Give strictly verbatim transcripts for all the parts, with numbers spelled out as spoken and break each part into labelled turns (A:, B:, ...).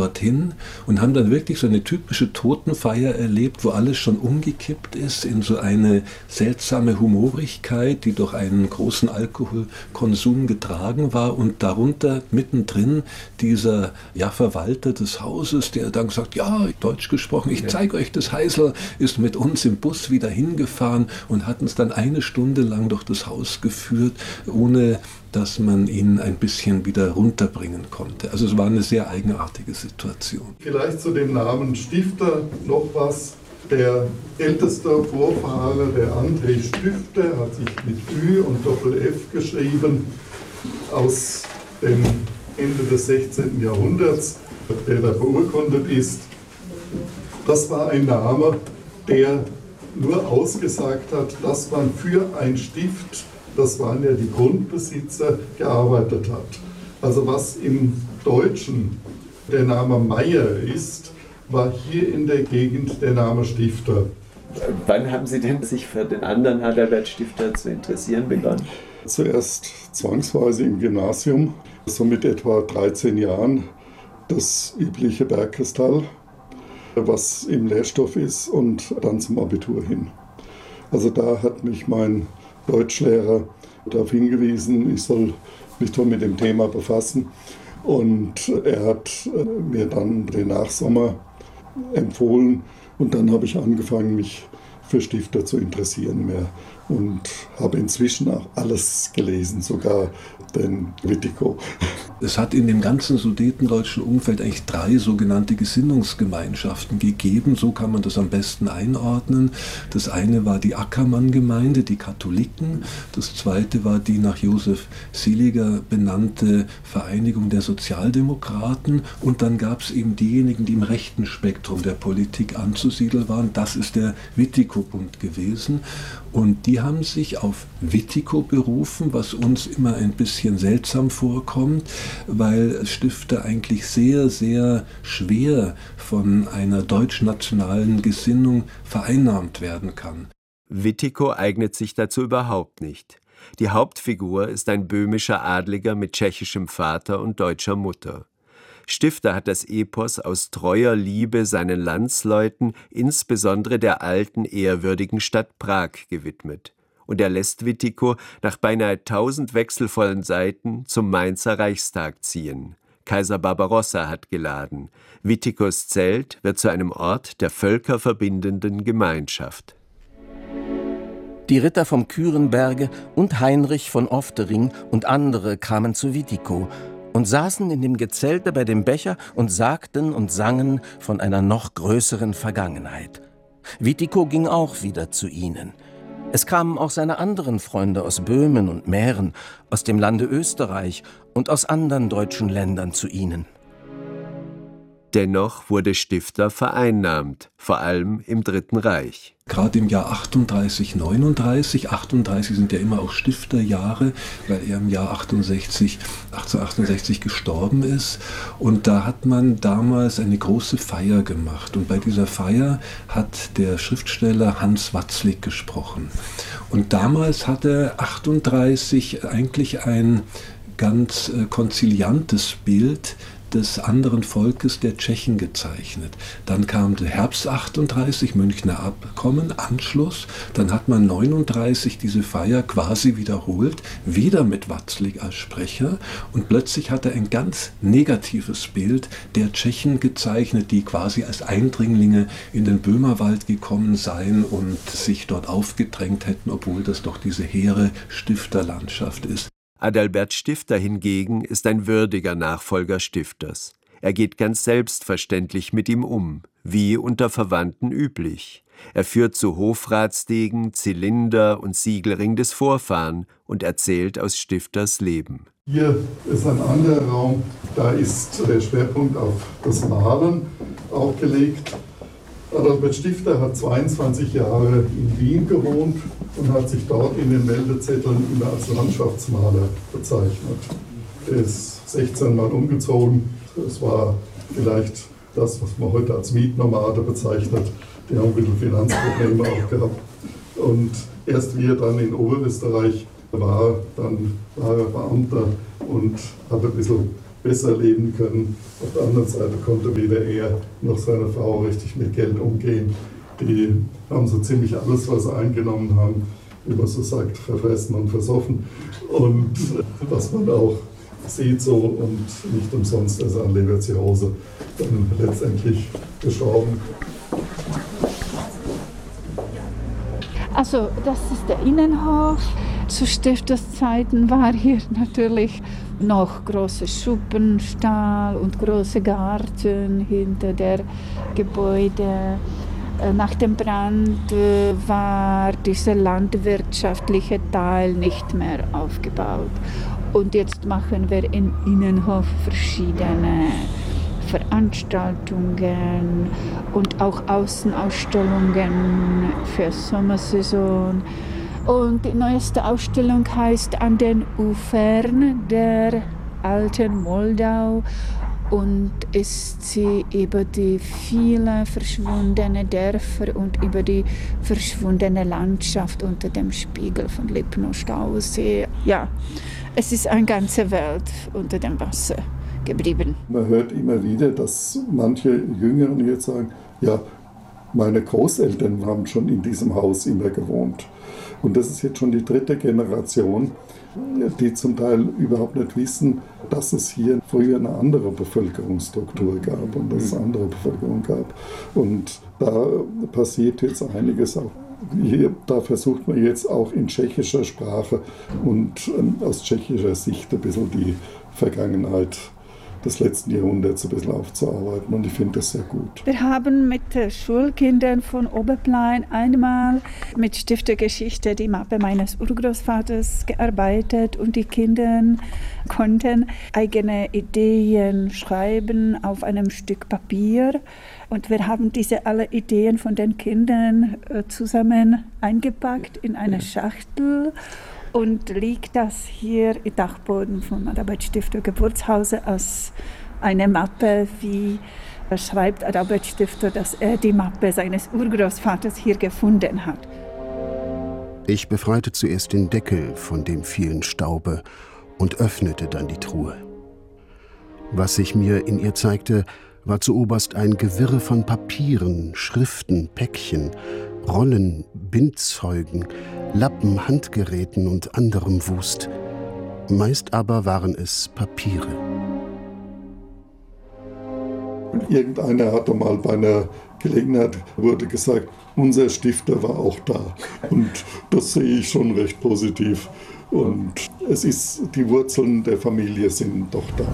A: dorthin und haben dann wirklich so eine typische Totenfeier erlebt, wo alles schon umgekippt ist in so eine seltsame Humorigkeit, die durch einen großen Alkoholkonsum getragen war, und darunter mittendrin dieser ja, Verwalter des Hauses, der dann sagt, ja, Deutsch gesprochen, ich zeige euch das Heisel, ist mit uns im Bus wieder hingefahren und hat uns dann eine Stunde lang durch das Haus geführt, ohne dass man ihn ein bisschen wieder runterbringen konnte. Also es war eine sehr eigenartige Situation.
B: Vielleicht zu dem Namen Stifter noch was. Der älteste Vorfahre, der André Stifter, hat sich mit Ü und Doppel-F geschrieben, aus dem Ende des sechzehnten. Jahrhunderts, der da beurkundet ist. Das war ein Name, der nur ausgesagt hat, dass man für ein Stift, das waren ja die Grundbesitzer, gearbeitet hat. Also was im Deutschen der Name Meyer ist, war hier in der Gegend der Name Stifter.
C: Wann haben Sie denn sich für den anderen Adalbert Stifter zu interessieren begonnen?
B: Zuerst zwangsweise im Gymnasium, so mit etwa dreizehn Jahren, das übliche Bergkristall, was im Lehrstoff ist, und dann zum Abitur hin. Also da hat mich mein Deutschlehrer darauf hingewiesen, ich soll mich doch mit dem Thema befassen. Und er hat mir dann den Nachsommer empfohlen, und dann habe ich angefangen, mich für Stifter zu interessieren mehr, und habe inzwischen auch alles gelesen, sogar den Witiko.
A: Es hat in dem ganzen sudetendeutschen Umfeld eigentlich drei sogenannte Gesinnungsgemeinschaften gegeben, so kann man das am besten einordnen. Das eine war die Ackermann-Gemeinde, die Katholiken, das zweite war die nach Josef Seliger benannte Vereinigung der Sozialdemokraten, und dann gab es eben diejenigen, die im rechten Spektrum der Politik anzusiedeln waren, das ist der Witiko-Bund gewesen, und die haben sich auf Witiko berufen, was uns immer ein bisschen seltsam vorkommt, weil Stifter eigentlich sehr, sehr schwer von einer deutschnationalen Gesinnung vereinnahmt werden kann.
C: Witiko eignet sich dazu überhaupt nicht. Die Hauptfigur ist ein böhmischer Adliger mit tschechischem Vater und deutscher Mutter. Stifter hat das Epos aus treuer Liebe seinen Landsleuten, insbesondere der alten, ehrwürdigen Stadt Prag, gewidmet. Und er lässt Witiko nach beinahe tausend wechselvollen Seiten zum Mainzer Reichstag ziehen. Kaiser Barbarossa hat geladen. Witikos Zelt wird zu einem Ort der völkerverbindenden Gemeinschaft.
D: Die Ritter vom Kürenberge und Heinrich von Oftering und andere kamen zu Witiko und saßen in dem Gezelte bei dem Becher und sagten und sangen von einer noch größeren Vergangenheit. Witiko ging auch wieder zu ihnen. Es kamen auch seine anderen Freunde aus Böhmen und Mähren, aus dem Lande Österreich und aus anderen deutschen Ländern zu ihnen.
C: Dennoch wurde Stifter vereinnahmt, vor allem im Dritten Reich.
A: Gerade im Jahr achtunddreißig, neununddreißig, achtunddreißig sind ja immer auch Stifterjahre, weil er im Jahr achtundsechzig, achtzehnhundertachtundsechzig gestorben ist. Und da hat man damals eine große Feier gemacht. Und bei dieser Feier hat der Schriftsteller Hans Watzlik gesprochen. Und damals hat er achtunddreißig eigentlich ein ganz äh, konziliantes Bild des anderen Volkes der Tschechen gezeichnet. Dann kam der Herbst achtunddreißig, Münchner Abkommen, Anschluss. Dann hat man neununddreißig diese Feier quasi wiederholt, wieder mit Watzlik als Sprecher. Und plötzlich hat er ein ganz negatives Bild der Tschechen gezeichnet, die quasi als Eindringlinge in den Böhmerwald gekommen seien und sich dort aufgedrängt hätten, obwohl das doch diese hehre Stifterlandschaft ist.
C: Adalbert Stifter hingegen ist ein würdiger Nachfolger Stifters. Er geht ganz selbstverständlich mit ihm um, wie unter Verwandten üblich. Er führt zu Hofratsdegen, Zylinder und Siegelring des Vorfahren und erzählt aus Stifters Leben.
B: Hier ist ein anderer Raum, da ist der Schwerpunkt auf das Malen auch gelegt. Adalbert Stifter hat zweiundzwanzig Jahre in Wien gewohnt und hat sich dort in den Meldezetteln immer als Landschaftsmaler bezeichnet. Er ist sechzehn Mal umgezogen. Es war vielleicht das, was man heute als Mietnomade bezeichnet. Die haben ein bisschen Finanzprobleme auch gehabt. Und erst wie er dann in Oberösterreich war, dann war er Beamter und hat ein bisschen besser leben können. Auf der anderen Seite konnte weder er noch seine Frau richtig mit Geld umgehen. Die haben so ziemlich alles, was sie eingenommen haben, wie man so sagt, verfressen und versoffen. Und was man auch sieht so, und nicht umsonst ist er an Leberzirrhose dann letztendlich gestorben.
E: Also das ist der Innenhof. Zu Stifterszeiten war hier natürlich noch große Schuppenstall und große Garten hinter der Gebäude. Nach dem Brand war dieser landwirtschaftliche Teil nicht mehr aufgebaut. Und jetzt machen wir im Innenhof verschiedene Veranstaltungen und auch Außenausstellungen für Sommersaison. Und die neueste Ausstellung heißt An den Ufern der alten Moldau und ist sie über die vielen verschwundenen Dörfer und über die verschwundene Landschaft unter dem Spiegel von Lipno-Stausee. Ja, es ist eine ganze Welt unter dem Wasser geblieben.
B: Man hört immer wieder, dass manche Jüngeren jetzt sagen, ja, meine Großeltern haben schon in diesem Haus immer gewohnt. Und das ist jetzt schon die dritte Generation, die zum Teil überhaupt nicht wissen, dass es hier früher eine andere Bevölkerungsstruktur gab und dass es eine andere Bevölkerung gab. Und da passiert jetzt einiges auch. Hier, da versucht man jetzt auch in tschechischer Sprache und ähm, aus tschechischer Sicht ein bisschen die Vergangenheit des letzten Jahrhunderts ein bisschen aufzuarbeiten, und ich finde das sehr gut.
E: Wir haben mit Schulkindern von Oberplein einmal mit Stiftergeschichte die Mappe meines Urgroßvaters gearbeitet, und die Kinder konnten eigene Ideen schreiben auf einem Stück Papier, und wir haben diese alle Ideen von den Kindern zusammen eingepackt in eine Schachtel. Und liegt das hier im Dachboden vom Adalbert-Stifter Geburtshause als eine Mappe, wie schreibt Adalbert-Stifter, dass er die Mappe seines Urgroßvaters hier gefunden hat.
F: Ich befreite zuerst den Deckel von dem vielen Staube und öffnete dann die Truhe. Was sich mir in ihr zeigte, war zuoberst ein Gewirr von Papieren, Schriften, Päckchen, Rollen, Bindzeugen, Lappen, Handgeräten und anderem Wust. Meist aber waren es Papiere.
B: Irgendeiner hatte mal bei einer Gelegenheit wurde gesagt, unser Stifter war auch da. Und das sehe ich schon recht positiv. Und es ist, die Wurzeln der Familie sind doch da.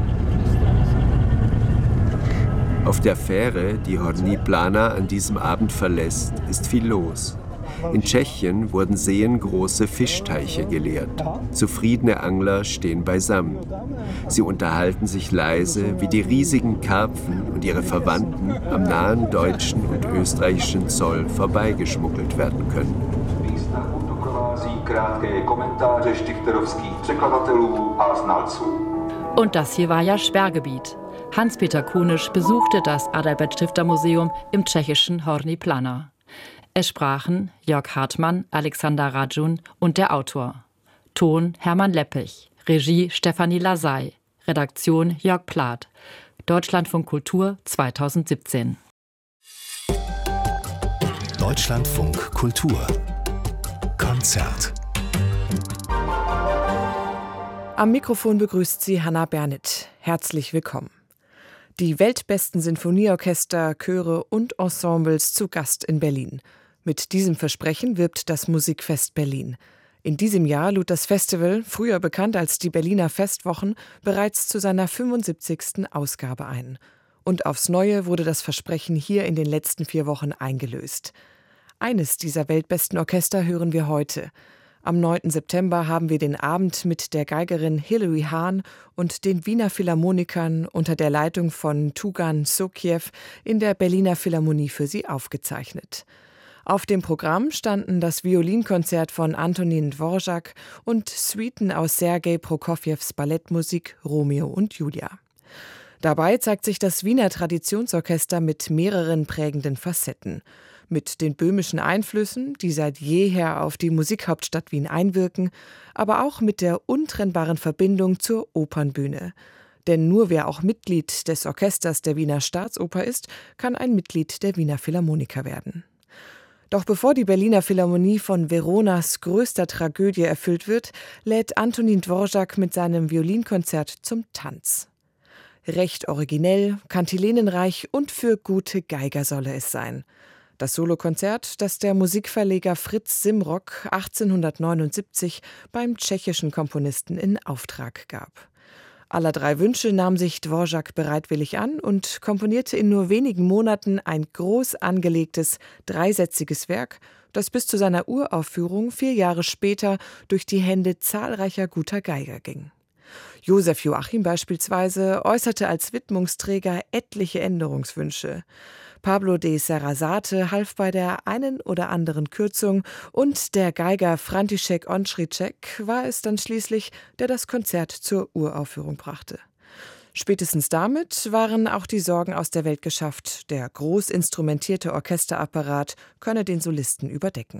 C: Auf der Fähre, die Horní Plana an diesem Abend verlässt, ist viel los. In Tschechien wurden seengroße Fischteiche geleert. Zufriedene Angler stehen beisammen. Sie unterhalten sich leise, wie die riesigen Karpfen und ihre Verwandten am nahen deutschen und österreichischen Zoll vorbeigeschmuggelt werden können.
G: Und das hier war ja Sperrgebiet. Hans-Peter Kunisch besuchte das Adalbert-Stifter-Museum im tschechischen Horní Plana. Es sprachen Jörg Hartmann, Alexander Radjun und der Autor. Ton Hermann Leppich, Regie Stefanie Lasey, Redaktion Jörg Plath. Deutschlandfunk Kultur zweitausendsiebzehn.
H: Deutschlandfunk Kultur Konzert.
I: Am Mikrofon begrüßt sie Hannah Bernitt. Herzlich willkommen. Die weltbesten Sinfonieorchester, Chöre und Ensembles zu Gast in Berlin. Mit diesem Versprechen wirbt das Musikfest Berlin. In diesem Jahr lud das Festival, früher bekannt als die Berliner Festwochen, bereits zu seiner fünfundsiebzigsten Ausgabe ein. Und aufs Neue wurde das Versprechen hier in den letzten vier Wochen eingelöst. Eines dieser weltbesten Orchester hören wir heute. Am neunten September haben wir den Abend mit der Geigerin Hilary Hahn und den Wiener Philharmonikern unter der Leitung von Tugan Sokiew in der Berliner Philharmonie für sie aufgezeichnet. Auf dem Programm standen das Violinkonzert von Antonin Dvorak und Suiten aus Sergei Prokofjews Ballettmusik Romeo und Julia. Dabei zeigt sich das Wiener Traditionsorchester mit mehreren prägenden Facetten. Mit den böhmischen Einflüssen, die seit jeher auf die Musikhauptstadt Wien einwirken, aber auch mit der untrennbaren Verbindung zur Opernbühne. Denn nur wer auch Mitglied des Orchesters der Wiener Staatsoper ist, kann ein Mitglied der Wiener Philharmoniker werden. Doch bevor die Berliner Philharmonie von Veronas größter Tragödie erfüllt wird, lädt Antonín Dvořák mit seinem Violinkonzert zum Tanz. Recht originell, kantilenenreich und für gute Geiger solle es sein. Das Solokonzert, das der Musikverleger Fritz Simrock achtzehnhundertneunundsiebzig beim tschechischen Komponisten in Auftrag gab. Aller drei Wünsche nahm sich Dvořák bereitwillig an und komponierte in nur wenigen Monaten ein groß angelegtes, dreisätziges Werk, das bis zu seiner Uraufführung vier Jahre später durch die Hände zahlreicher guter Geiger ging. Josef Joachim beispielsweise äußerte als Widmungsträger etliche Änderungswünsche. Pablo de Sarasate half bei der einen oder anderen Kürzung und der Geiger František Ondřejček war es dann schließlich, der das Konzert zur Uraufführung brachte. Spätestens damit waren auch die Sorgen aus der Welt geschafft, der groß instrumentierte Orchesterapparat könne den Solisten überdecken.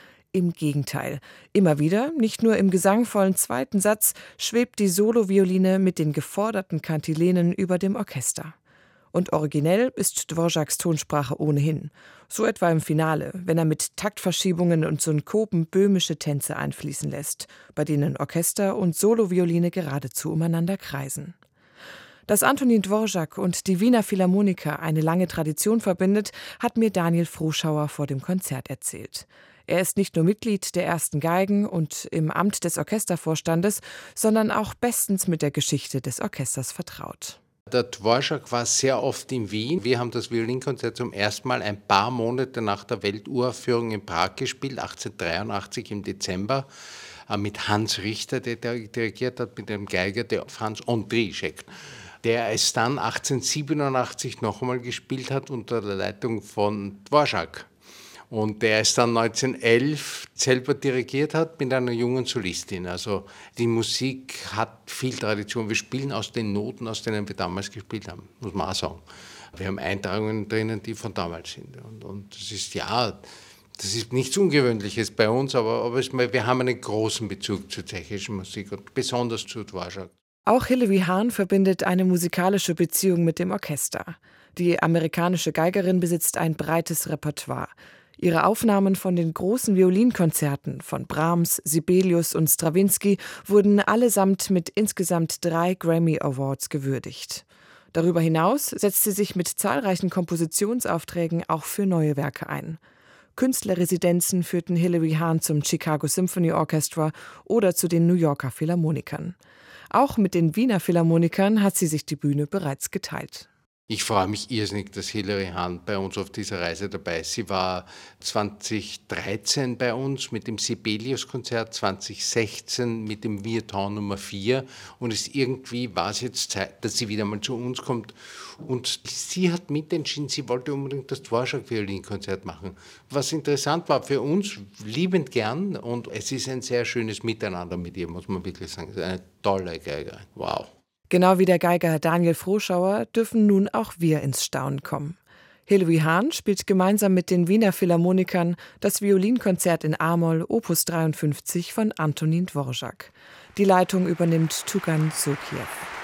I: Im Gegenteil, immer wieder, nicht nur im gesangvollen zweiten Satz, schwebt die Solovioline mit den geforderten Kantilenen über dem Orchester. Und originell ist Dvořáks Tonsprache ohnehin. So etwa im Finale, wenn er mit Taktverschiebungen und Synkopen böhmische Tänze einfließen lässt, bei denen Orchester und Solovioline geradezu umeinander kreisen. Dass Antonín Dvořák und die Wiener Philharmoniker eine lange Tradition verbindet, hat mir Daniel Froschauer vor dem Konzert erzählt. Er ist nicht nur Mitglied der ersten Geigen und im Amt des Orchestervorstandes, sondern auch bestens mit der Geschichte des Orchesters vertraut.
J: Der Dvořák war sehr oft in Wien. Wir haben das Violinkonzert zum ersten Mal ein paar Monate nach der Welturaufführung in Prag gespielt, achtzehnhundertdreiundachtzig im Dezember, mit Hans Richter, der dirigiert hat, mit dem Geiger, der Franz Ondřejček, der es dann achtzehnhundertsiebenundachtzig noch einmal gespielt hat unter der Leitung von Dvořák. Und der es dann neunzehnhundertelf selber dirigiert hat mit einer jungen Solistin. Also die Musik hat viel Tradition. Wir spielen aus den Noten, aus denen wir damals gespielt haben, muss man auch sagen. Wir haben Eintragungen drinnen, die von damals sind. Und, und das ist, ja, das ist nichts Ungewöhnliches bei uns, aber, aber es, wir haben einen großen Bezug zur tschechischen Musik und besonders zu Dvořák.
I: Auch Hilary Hahn verbindet eine musikalische Beziehung mit dem Orchester. Die amerikanische Geigerin besitzt ein breites Repertoire. Ihre Aufnahmen von den großen Violinkonzerten von Brahms, Sibelius und Strawinsky wurden allesamt mit insgesamt drei Grammy Awards gewürdigt. Darüber hinaus setzt sie sich mit zahlreichen Kompositionsaufträgen auch für neue Werke ein. Künstlerresidenzen führten Hilary Hahn zum Chicago Symphony Orchestra oder zu den New Yorker Philharmonikern. Auch mit den Wiener Philharmonikern hat sie sich die Bühne bereits geteilt.
J: Ich freue mich irrsinnig, dass Hilary Hahn bei uns auf dieser Reise dabei ist. Sie war zweitausenddreizehn bei uns mit dem Sibelius-Konzert, zweitausendsechzehn mit dem Vieuxtemps Nummer vier und es irgendwie war es jetzt Zeit, dass sie wieder mal zu uns kommt. Und sie hat mitentschieden, sie wollte unbedingt das Dvořák-Violinkonzert machen. Was interessant war für uns, liebend gern und es ist ein sehr schönes Miteinander mit ihr, muss man wirklich sagen. Es ist eine tolle Geigerin. Wow.
I: Genau wie der Geiger Daniel Froschauer dürfen nun auch wir ins Staunen kommen. Hilary Hahn spielt gemeinsam mit den Wiener Philharmonikern das Violinkonzert in A-Moll Opus dreiundfünfzig von Antonín Dvořák. Die Leitung übernimmt Tugan Sokiev.